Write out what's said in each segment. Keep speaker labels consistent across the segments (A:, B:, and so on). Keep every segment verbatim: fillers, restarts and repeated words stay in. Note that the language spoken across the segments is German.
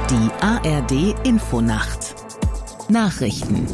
A: Die A R D-Infonacht. Nachrichten.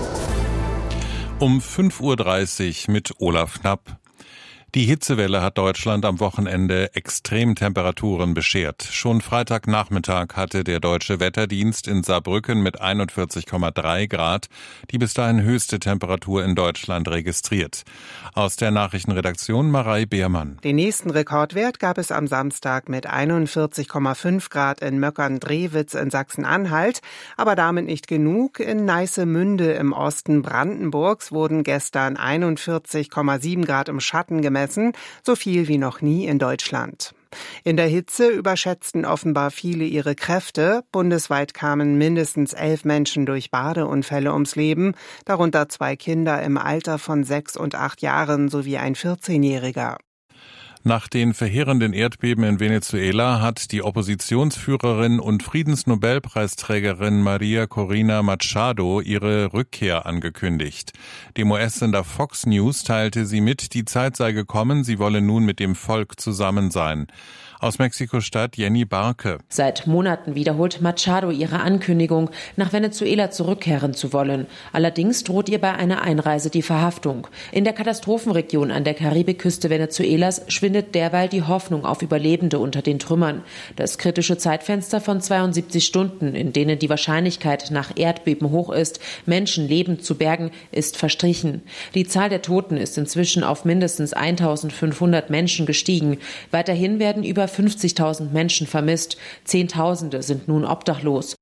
B: Um fünf Uhr dreißig mit Olaf Knapp. Die Hitzewelle hat Deutschland am Wochenende Extremtemperaturen beschert. Schon Freitagnachmittag hatte der Deutsche Wetterdienst in Saarbrücken mit einundvierzig Komma drei Grad die bis dahin höchste Temperatur in Deutschland registriert. Aus der Nachrichtenredaktion Marei Beermann.
C: Den nächsten Rekordwert gab es am Samstag mit einundvierzig Komma fünf Grad in Möckern-Drewitz in Sachsen-Anhalt. Aber damit nicht genug. In Neißemünde im Osten Brandenburgs wurden gestern einundvierzig Komma sieben Grad im Schatten gemessen. So viel wie noch nie in Deutschland. In der Hitze überschätzten offenbar viele ihre Kräfte. Bundesweit kamen mindestens elf Menschen durch Badeunfälle ums Leben, darunter zwei Kinder im Alter von sechs und acht Jahren sowie ein vierzehnjähriger.
B: Nach den verheerenden Erdbeben in Venezuela hat die Oppositionsführerin und Friedensnobelpreisträgerin Maria Corina Machado ihre Rückkehr angekündigt. Dem U S-Sender Fox News teilte sie mit, die Zeit sei gekommen, sie wolle nun mit dem Volk zusammen sein. Aus Mexiko-Stadt Jenny Barke.
D: Seit Monaten wiederholt Machado ihre Ankündigung, nach Venezuela zurückkehren zu wollen. Allerdings droht ihr bei einer Einreise die Verhaftung. In der Katastrophenregion an der Karibikküste Venezuelas schwindet derweil die Hoffnung auf Überlebende unter den Trümmern. Das kritische Zeitfenster von zweiundsiebzig Stunden, in denen die Wahrscheinlichkeit nach Erdbeben hoch ist, Menschen lebend zu bergen, ist verstrichen. Die Zahl der Toten ist inzwischen auf mindestens eintausendfünfhundert Menschen gestiegen. Weiterhin werden über fünfzigtausend Menschen vermisst. Zehntausende sind nun obdachlos.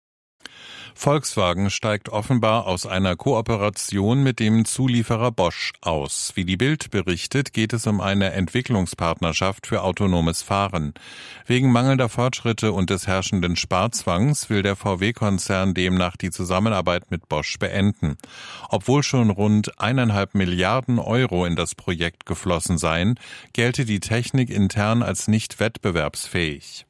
B: Volkswagen steigt offenbar aus einer Kooperation mit dem Zulieferer Bosch aus. Wie die Bild berichtet, geht es um eine Entwicklungspartnerschaft für autonomes Fahren. Wegen mangelnder Fortschritte und des herrschenden Sparzwangs will der V W-Konzern demnach die Zusammenarbeit mit Bosch beenden. Obwohl schon rund eineinhalb Milliarden Euro in das Projekt geflossen seien, gelte die Technik intern als nicht wettbewerbsfähig.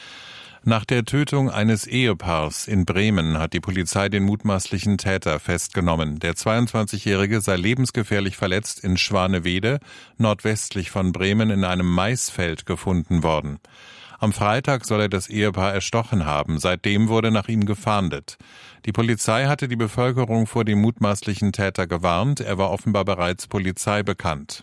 B: Nach der Tötung eines Ehepaars in Bremen hat die Polizei den mutmaßlichen Täter festgenommen. Der zweiundzwanzigjährige sei lebensgefährlich verletzt in Schwanewede, nordwestlich von Bremen, in einem Maisfeld gefunden worden. Am Freitag soll er das Ehepaar erstochen haben. Seitdem wurde nach ihm gefahndet. Die Polizei hatte die Bevölkerung vor dem mutmaßlichen Täter gewarnt. Er war offenbar bereits Polizei bekannt.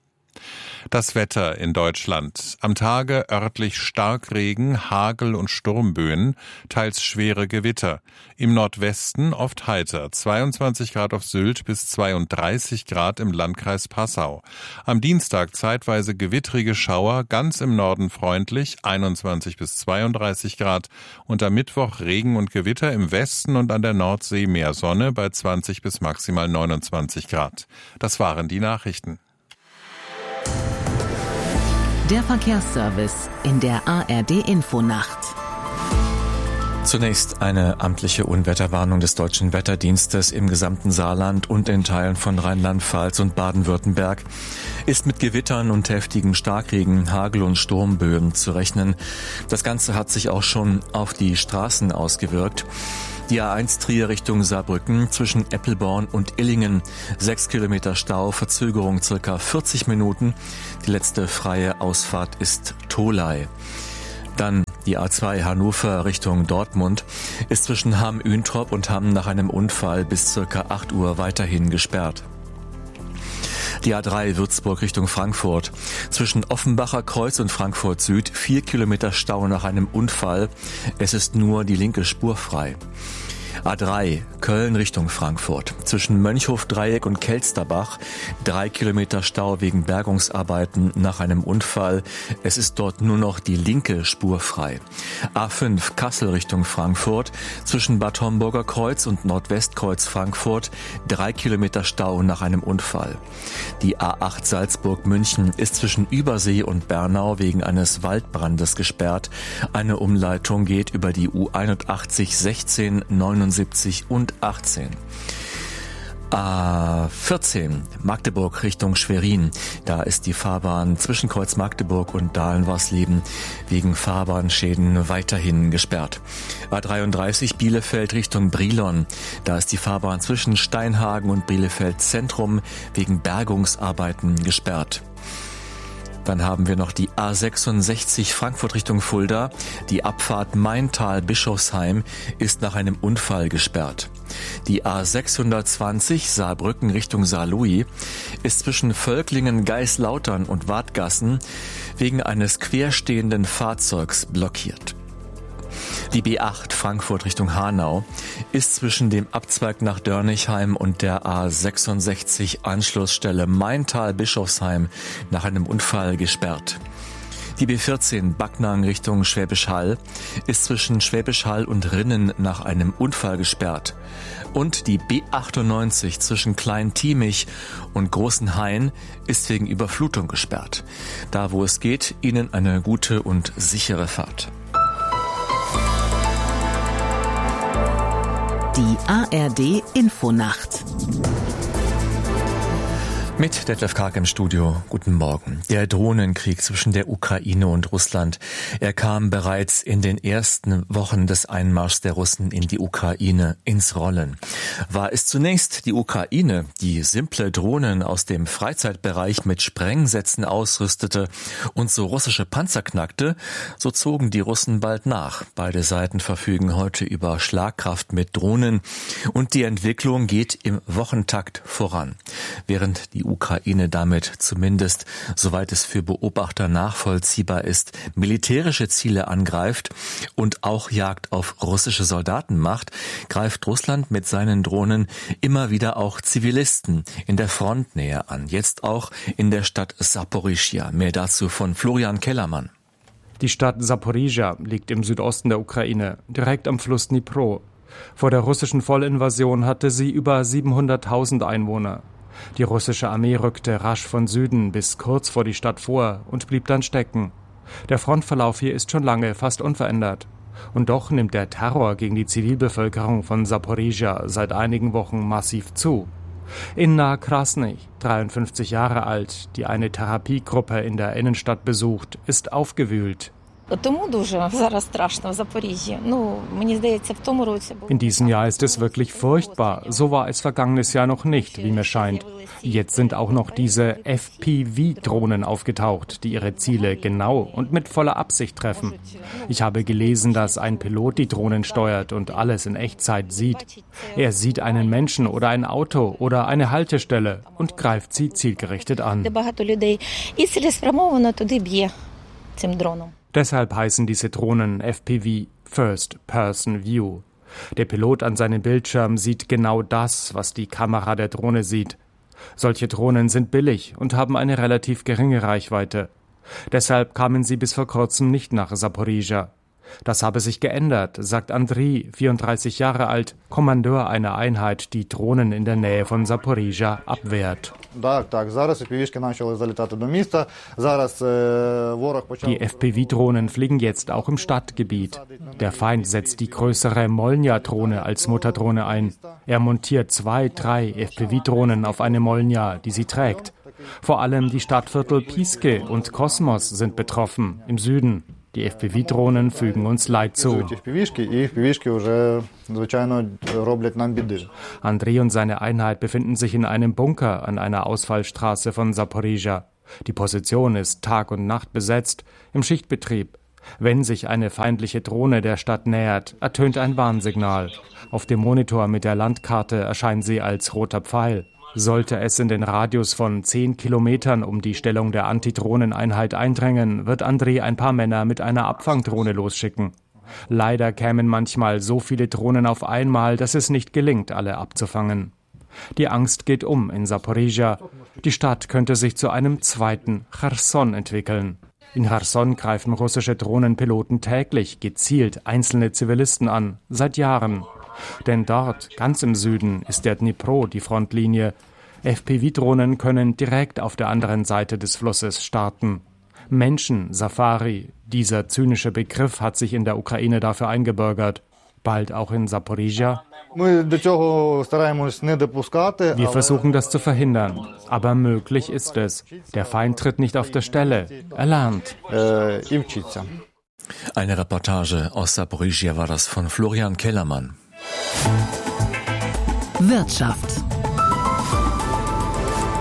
B: Das Wetter in Deutschland. Am Tage örtlich Starkregen, Hagel und Sturmböen, teils schwere Gewitter. Im Nordwesten oft heiter, zweiundzwanzig Grad auf Sylt bis zweiunddreißig Grad im Landkreis Passau. Am Dienstag zeitweise gewittrige Schauer, ganz im Norden freundlich, einundzwanzig bis zweiunddreißig Grad. Und am Mittwoch Regen und Gewitter im Westen und an der Nordsee mehr Sonne bei zwanzig bis maximal neunundzwanzig Grad. Das waren die Nachrichten.
A: Der Verkehrsservice in der A R D-Infonacht.
E: Zunächst eine amtliche Unwetterwarnung des Deutschen Wetterdienstes im gesamten Saarland und in Teilen von Rheinland-Pfalz und Baden-Württemberg ist mit Gewittern und heftigen Starkregen, Hagel und Sturmböen zu rechnen. Das Ganze hat sich auch schon auf die Straßen ausgewirkt. Die A eins Trier Richtung Saarbrücken zwischen Eppelborn und Illingen. Sechs Kilometer Stau, Verzögerung circa vierzig Minuten. Die letzte freie Ausfahrt ist Tholey. Dann die A zwei Hannover Richtung Dortmund ist zwischen Hamm-Üntrop und Hamm nach einem Unfall bis circa acht Uhr weiterhin gesperrt. Die A drei Würzburg Richtung Frankfurt. Zwischen Offenbacher Kreuz und Frankfurt Süd vier Kilometer Stau nach einem Unfall. Es ist nur die linke Spur frei. A drei Köln Richtung Frankfurt. Zwischen Mönchhof-Dreieck und Kelsterbach drei Kilometer Stau wegen Bergungsarbeiten nach einem Unfall. Es ist dort nur noch die linke Spur frei. A fünf Kassel Richtung Frankfurt. Zwischen Bad Homburger Kreuz und Nordwestkreuz Frankfurt drei Kilometer Stau nach einem Unfall. Die A acht Salzburg-München ist zwischen Übersee und Bernau wegen eines Waldbrandes gesperrt. Eine Umleitung geht über die U einundachtzig, sechzehn, neunundsiebzig und achtzehn. A vierzehn Magdeburg Richtung Schwerin. Da ist die Fahrbahn zwischen Kreuz Magdeburg und Dahlen-Warsleben wegen Fahrbahnschäden weiterhin gesperrt. A dreiunddreißig Bielefeld Richtung Brilon. Da ist die Fahrbahn zwischen Steinhagen und Bielefeld Zentrum wegen Bergungsarbeiten gesperrt. Dann haben wir noch die A sechsundsechzig Frankfurt Richtung Fulda. Die Abfahrt Maintal-Bischofsheim ist nach einem Unfall gesperrt. Die A sechshundertzwanzig Saarbrücken Richtung Saarlouis ist zwischen Völklingen, Geislautern und Wadgassen wegen eines querstehenden Fahrzeugs blockiert. Die B acht Frankfurt Richtung Hanau ist zwischen dem Abzweig nach Dörnichheim und der A sechsundsechzig Anschlussstelle Maintal-Bischofsheim nach einem Unfall gesperrt. Die B vierzehn Backnang Richtung Schwäbisch Hall ist zwischen Schwäbisch Hall und Rinnen nach einem Unfall gesperrt. Und die B achtundneunzig zwischen Klein-Tiemich und Großenhain ist wegen Überflutung gesperrt. Da, wo es geht, Ihnen eine gute und sichere Fahrt.
A: Die A R D Infonacht.
E: Mit Detlef Karg im Studio. Guten Morgen. Der Drohnenkrieg zwischen der Ukraine und Russland. Er kam bereits in den ersten Wochen des Einmarschs der Russen in die Ukraine ins Rollen. War es zunächst die Ukraine, die simple Drohnen aus dem Freizeitbereich mit Sprengsätzen ausrüstete und so russische Panzer knackte, so zogen die Russen bald nach. Beide Seiten verfügen heute über Schlagkraft mit Drohnen und die Entwicklung geht im Wochentakt voran. Während die Ukraine damit zumindest, soweit es für Beobachter nachvollziehbar ist, militärische Ziele angreift und auch Jagd auf russische Soldaten macht, greift Russland mit seinen Drohnen immer wieder auch Zivilisten in der Frontnähe an. Jetzt auch in der Stadt Saporischschja. Mehr dazu von Florian Kellermann.
F: Die Stadt Saporischschja liegt im Südosten der Ukraine, direkt am Fluss Dnipro. Vor der russischen Vollinvasion hatte sie über siebenhunderttausend Einwohner. Die russische Armee rückte rasch von Süden bis kurz vor die Stadt vor und blieb dann stecken. Der Frontverlauf hier ist schon lange fast unverändert. Und doch nimmt der Terror gegen die Zivilbevölkerung von Saporischschja seit einigen Wochen massiv zu. Inna Krasny, dreiundfünfzig Jahre alt, die eine Therapiegruppe in der Innenstadt besucht, ist aufgewühlt. In diesem Jahr ist es wirklich furchtbar. So war es vergangenes Jahr noch nicht, wie mir scheint. Jetzt sind auch noch diese F P V-Drohnen aufgetaucht, die ihre Ziele genau und mit voller Absicht treffen. Ich habe gelesen, dass ein Pilot die Drohnen steuert und alles in Echtzeit sieht. Er sieht einen Menschen oder ein Auto oder eine Haltestelle und greift sie zielgerichtet an. Deshalb heißen diese Drohnen F P V, First Person View. Der Pilot an seinem Bildschirm sieht genau das, was die Kamera der Drohne sieht. Solche Drohnen sind billig und haben eine relativ geringe Reichweite. Deshalb kamen sie bis vor kurzem nicht nach Saporischschja. Das habe sich geändert, sagt Andriy, vierunddreißig Jahre alt, Kommandeur einer Einheit, die Drohnen in der Nähe von Saporischschja abwehrt. Die F P V-Drohnen fliegen jetzt auch im Stadtgebiet. Der Feind setzt die größere Molnja-Drohne als Mutterdrohne ein. Er montiert zwei, drei F P V-Drohnen auf eine Molnja, die sie trägt. Vor allem die Stadtviertel Piske und Kosmos sind betroffen, im Süden. Die F P V-Drohnen fügen uns Leid zu. Andriy und seine Einheit befinden sich in einem Bunker an einer Ausfallstraße von Saporischschja. Die Position ist Tag und Nacht besetzt, im Schichtbetrieb. Wenn sich eine feindliche Drohne der Stadt nähert, ertönt ein Warnsignal. Auf dem Monitor mit der Landkarte erscheint sie als roter Pfeil. Sollte es in den Radius von zehn Kilometern um die Stellung der Antidrohneneinheit eindrängen, wird Andriy ein paar Männer mit einer Abfangdrohne losschicken. Leider kämen manchmal so viele Drohnen auf einmal, dass es nicht gelingt, alle abzufangen. Die Angst geht um in Saporischschja. Die Stadt könnte sich zu einem zweiten Cherson entwickeln. In Cherson greifen russische Drohnenpiloten täglich gezielt einzelne Zivilisten an, seit Jahren. Denn dort, ganz im Süden, ist der Dnipro die Frontlinie. F P V-Drohnen können direkt auf der anderen Seite des Flusses starten. Menschen-Safari, dieser zynische Begriff hat sich in der Ukraine dafür eingebürgert. Bald auch in Saporischschja. Wir versuchen das zu verhindern, aber möglich ist es. Der Feind tritt nicht auf der Stelle, er lernt.
E: Eine Reportage aus Saporischschja war das von Florian Kellermann.
A: Wirtschaft.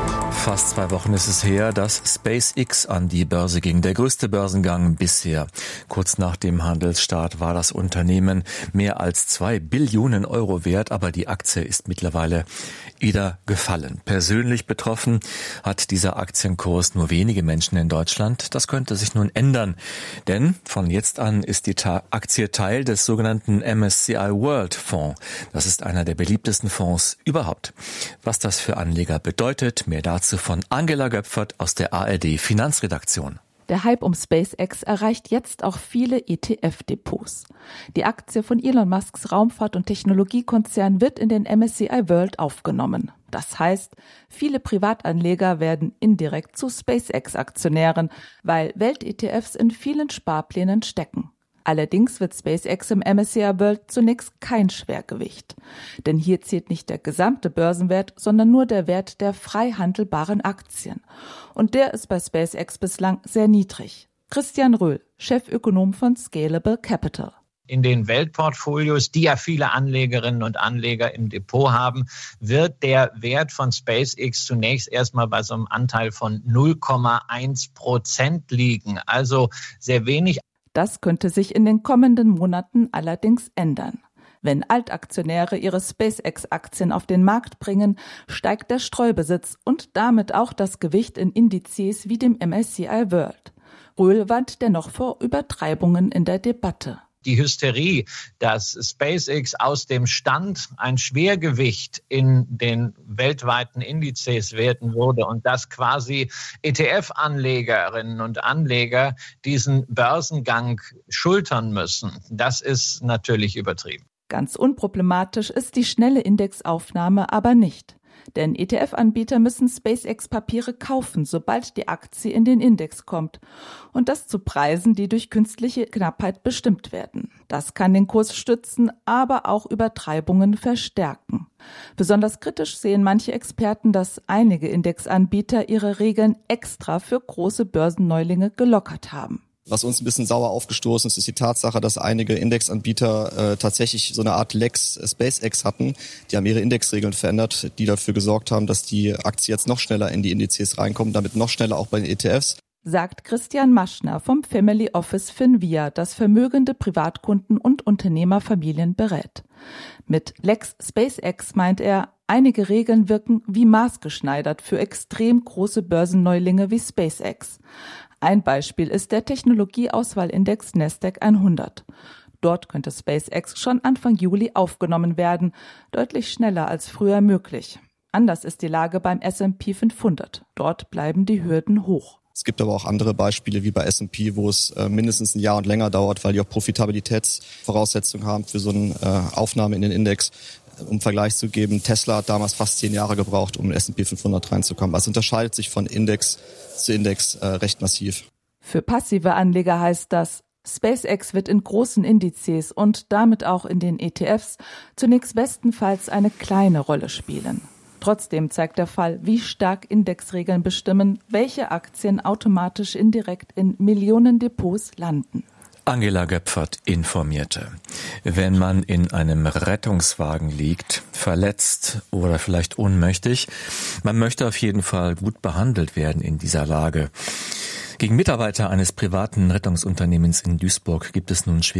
E: Fast zwei Wochen ist es her, dass SpaceX an die Börse ging. Der größte Börsengang bisher. Kurz nach dem Handelsstart war das Unternehmen mehr als zwei Billionen Euro wert, aber die Aktie ist mittlerweile wieder gefallen. Persönlich betroffen hat dieser Aktienkurs nur wenige Menschen in Deutschland. Das könnte sich nun ändern, denn von jetzt an ist die Aktie Teil des sogenannten M S C I World Fonds. Das ist einer der beliebtesten Fonds überhaupt. Was das für Anleger bedeutet, mehr dazu von Angela Göpfert aus der A R D Finanzredaktion.
G: Der Hype um SpaceX erreicht jetzt auch viele E T F-Depots. Die Aktie von Elon Musks Raumfahrt- und Technologiekonzern wird in den M S C I World aufgenommen. Das heißt, viele Privatanleger werden indirekt zu SpaceX-Aktionären, weil Welt-E T Fs in vielen Sparplänen stecken. Allerdings wird SpaceX im M S C I World zunächst kein Schwergewicht. Denn hier zählt nicht der gesamte Börsenwert, sondern nur der Wert der frei handelbaren Aktien. Und der ist bei SpaceX bislang sehr niedrig. Christian Röhl, Chefökonom von Scalable Capital.
H: In den Weltportfolios, die ja viele Anlegerinnen und Anleger im Depot haben, wird der Wert von SpaceX zunächst erstmal bei so einem Anteil von null Komma eins Prozent liegen. Also sehr wenig.
G: Das könnte sich in den kommenden Monaten allerdings ändern. Wenn Altaktionäre ihre SpaceX-Aktien auf den Markt bringen, steigt der Streubesitz und damit auch das Gewicht in Indizes wie dem M S C I World. Röhl warnt dennoch vor Übertreibungen in der Debatte.
H: Die Hysterie, dass SpaceX aus dem Stand ein Schwergewicht in den weltweiten Indizes werden würde und dass quasi E T F-Anlegerinnen und Anleger diesen Börsengang schultern müssen, das ist natürlich übertrieben.
G: Ganz unproblematisch ist die schnelle Indexaufnahme aber nicht. Denn E T F-Anbieter müssen SpaceX-Papiere kaufen, sobald die Aktie in den Index kommt. Und das zu Preisen, die durch künstliche Knappheit bestimmt werden. Das kann den Kurs stützen, aber auch Übertreibungen verstärken. Besonders kritisch sehen manche Experten, dass einige Indexanbieter ihre Regeln extra für große Börsenneulinge gelockert haben.
I: Was uns ein bisschen sauer aufgestoßen ist, ist die Tatsache, dass einige Indexanbieter äh, tatsächlich so eine Art Lex SpaceX hatten. Die haben ihre Indexregeln verändert, die dafür gesorgt haben, dass die Aktie jetzt noch schneller in die Indizes reinkommt, damit noch schneller auch bei den E T Fs.
G: Sagt Christian Maschner vom Family Office Finvia, das vermögende Privatkunden und Unternehmerfamilien berät. Mit Lex SpaceX meint er, einige Regeln wirken wie maßgeschneidert für extrem große Börsenneulinge wie SpaceX. Ein Beispiel ist der Technologieauswahlindex Nasdaq hundert. Dort könnte SpaceX schon Anfang Juli aufgenommen werden, deutlich schneller als früher möglich. Anders ist die Lage beim S und P fünfhundert. Dort bleiben die Hürden hoch.
I: Es gibt aber auch andere Beispiele wie bei S und P, wo es äh, mindestens ein Jahr und länger dauert, weil die auch Profitabilitätsvoraussetzungen haben für so eine äh, Aufnahme in den Index. Um Vergleich zu geben, Tesla hat damals fast zehn Jahre gebraucht, um in den S und P fünfhundert reinzukommen. Also unterscheidet sich von Index zu Index äh, recht massiv.
G: Für passive Anleger heißt das, SpaceX wird in großen Indizes und damit auch in den E T Fs zunächst bestenfalls eine kleine Rolle spielen. Trotzdem zeigt der Fall, wie stark Indexregeln bestimmen, welche Aktien automatisch indirekt in Millionen Depots landen.
E: Angela Göpfert informierte. Wenn man in einem Rettungswagen liegt, verletzt oder vielleicht ohnmächtig, man möchte auf jeden Fall gut behandelt werden in dieser Lage. Gegen Mitarbeiter eines privaten Rettungsunternehmens in Duisburg gibt es nun schwere